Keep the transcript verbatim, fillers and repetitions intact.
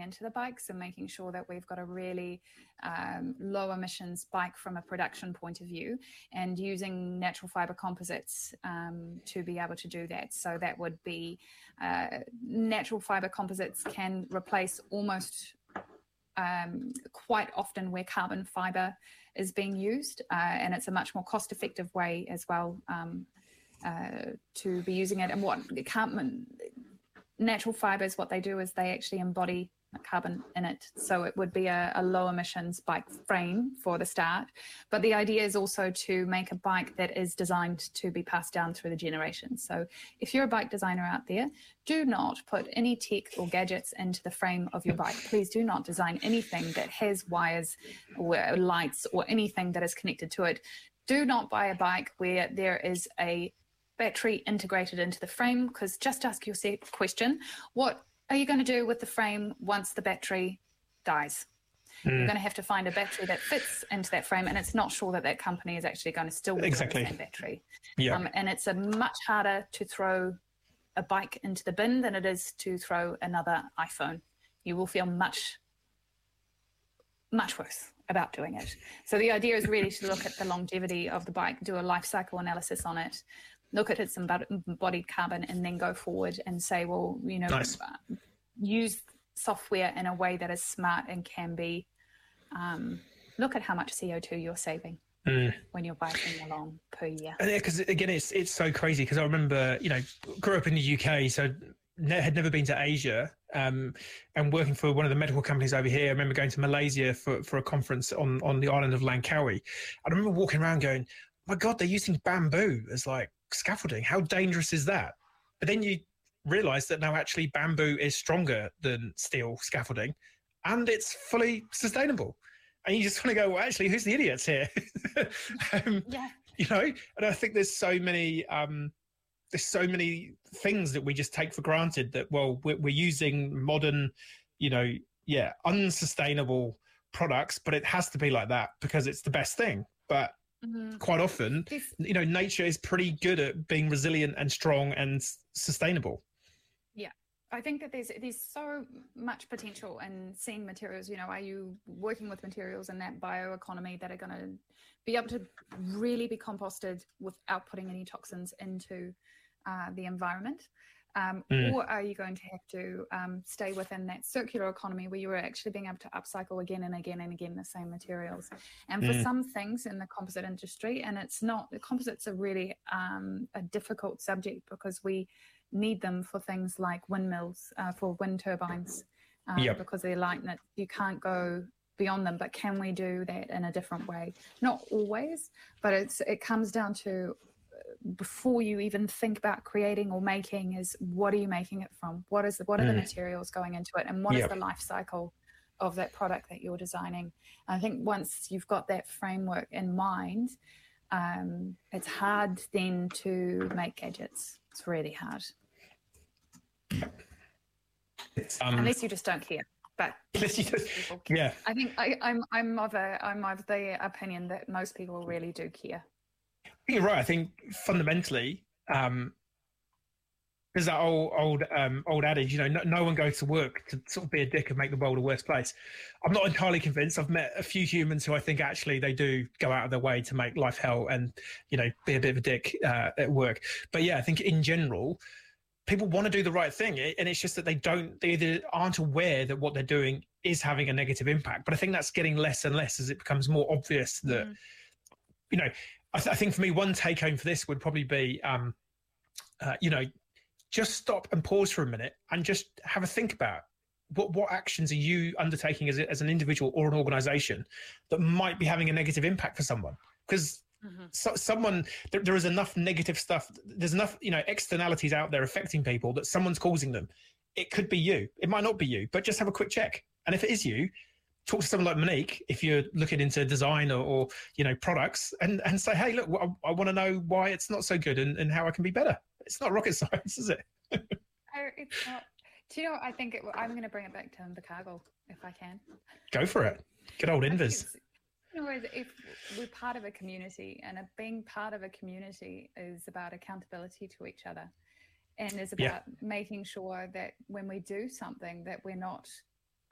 into the bike. So making sure that we've got a really um, low emissions bike from a production point of view, and using natural fiber composites um, to be able to do that. So that would be uh, natural fiber composites can replace almost Um, quite often where carbon fiber is being used, uh, and it's a much more cost-effective way as well um, uh, to be using it. And what carbon, natural fibers, what they do is they actually embody carbon in it, so it would be a, a low emissions bike frame for the start. But the idea is also to make a bike that is designed to be passed down through the generations. So if you're a bike designer out there, do not put any tech or gadgets into the frame of your bike. Please do not design anything that has wires or lights or anything that is connected to it. Do not buy a bike where there is a battery integrated into the frame, because just ask yourself a question: what are you going to do with the frame once the battery dies? Mm. You're going to have to find a battery that fits into that frame, and it's not sure that that company is actually going to still be exactly. the same battery. Yeah. Um, and it's a much harder to throw a bike into the bin than it is to throw another iPhone. You will feel much, much worse about doing it. So the idea is really to look at the longevity of the bike, do a life cycle analysis on it, look at its embodied carbon, and then go forward and say, well, you know, nice. uh, use software in a way that is smart and can be, um, look at how much C O two you're saving mm. when you're biking along per year. And yeah, because again, it's it's so crazy, because I remember, you know, grew up in the U K, so ne- had never been to Asia, um, and working for one of the medical companies over here. I remember going to Malaysia for, for a conference on, on the island of Langkawi. I remember walking around going, my God, they're using bamboo as like scaffolding. How dangerous is that? But then you realize that now actually bamboo is stronger than steel scaffolding, and it's fully sustainable. And you just want to go, well, actually, who's the idiots here? um, yeah. You know, and I think there's so many, um, there's so many things that we just take for granted that, well, we're, we're using modern, you know, yeah, unsustainable products, but it has to be like that because it's the best thing. But mm-hmm. quite often, you know, nature is pretty good at being resilient and strong and s- sustainable. Yeah. I think that there's there's so much potential in seeing materials. You know, are you working with materials in that bioeconomy that are going to be able to really be composted without putting any toxins into uh, the environment? Um, mm. Or are you going to have to um, stay within that circular economy where you are actually being able to upcycle again and again and again the same materials? And for mm. some things in the composite industry, and it's not, the composites are really um, a difficult subject because we need them for things like windmills, uh, for wind turbines, uh, yep. because they're light and you can't go beyond them. But can we do that in a different way? Not always, but it's it comes down to, before you even think about creating or making, is what are you making it from? What is the, what are mm. the materials going into it, and what yep. is the life cycle of that product that you're designing? And I think once you've got that framework in mind, um, it's hard then to make gadgets. It's really hard. It's, um, unless you just don't care. But unless you just, yeah, I think I, I'm I'm of a I'm of the opinion that most people really do care. You're right. I think fundamentally, um, there's that old old um, old adage, you know, no, no one goes to work to sort of be a dick and make the world a worse place. I'm not entirely convinced. I've met a few humans who I think actually they do go out of their way to make life hell and, you know, be a bit of a dick uh, at work. But yeah, I think in general, people want to do the right thing, and it's just that they don't, they either aren't aware that what they're doing is having a negative impact. But I think that's getting less and less as it becomes more obvious that, mm. you know, I, th- I think for me, one take home for this would probably be, um, uh, you know, just stop and pause for a minute and just have a think about what, what actions are you undertaking as, a, as an individual or an organization that might be having a negative impact for someone? Because mm-hmm. so, someone, there, there is enough negative stuff. There's enough, you know, externalities out there affecting people that someone's causing them. It could be you. It might not be you, but just have a quick check. And if it is you, talk to someone like Monique, if you're looking into design or, or you know, products, and, and say, hey, look, I, I want to know why it's not so good and, and how I can be better. It's not rocket science, is it? oh, it's not. Do you know, I think it, I'm going to bring it back to Invercargill, if I can. Go for it. Good old Invers. You know, if we're part of a community, and being part of a community is about accountability to each other, and is about yeah. making sure that when we do something that we're not